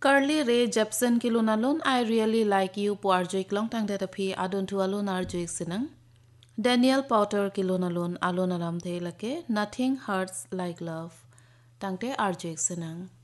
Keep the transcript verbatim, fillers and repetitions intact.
Carly Rae Jepsen kilunalon I really like you po arjoik long tang data phi adon tu alon arjoik sinang. Daniel Powter kilunalon alon alam the lake nothing hurts like love tangte arjoik sinang.